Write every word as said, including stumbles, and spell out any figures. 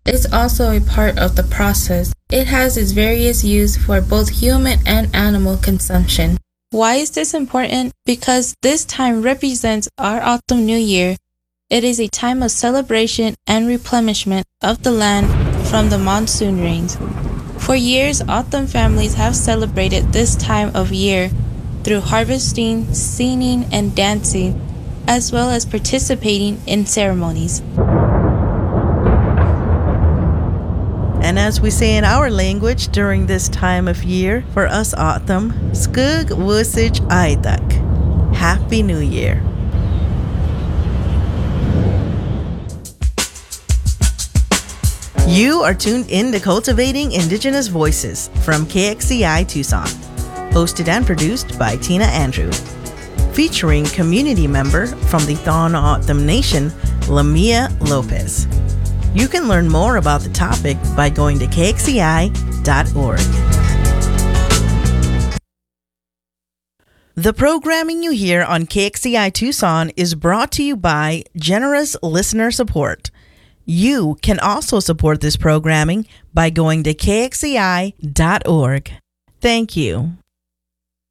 is also a part of the process. It has its various use for both human and animal consumption. Why is this important? Because this time represents our autumn new year. It is a time of celebration and replenishment of the land from the monsoon rains. For years, autumn families have celebrated this time of year through harvesting, singing, and dancing, as well as participating in ceremonies. And as we say in our language during this time of year, for us autumn, Skug Wusich Aidak. Happy New Year. You are tuned in to Cultivating Indigenous Voices from K X C I Tucson, hosted and produced by Tina Andrew, featuring community member from the Thon Autumn Nation, Lamia Lopez. You can learn more about the topic by going to K X C I dot org. The programming you hear on K X C I Tucson is brought to you by generous listener support. You can also support this programming by going to K X C I dot org. Thank you.